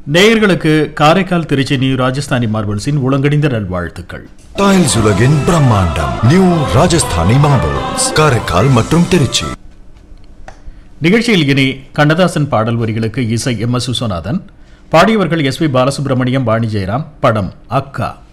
நேயர்களுக்கு காரைக்கால் திருச்சி நியூ ராஜஸ்தானி மார்பிள்ஸின் உலங்கணிந்த நல்வாழ்த்துக்கள். டைல்ஸ் உலகின் பிரம்மாண்டம் நியூ ராஜஸ்தானி மார்பிள்ஸ் காரைக்கால் மற்றும் திருச்சி. நிகழ்ச்சியில் இனி கண்ணதாசன் பாடல் வரிகளுக்கு இசை எம்.எஸ். விஸ்வநாதன், பாடியவர்கள் எஸ்.பி. பாலசுப்ரமணியம், வாணி ஜெயராம். படம் அக்கா.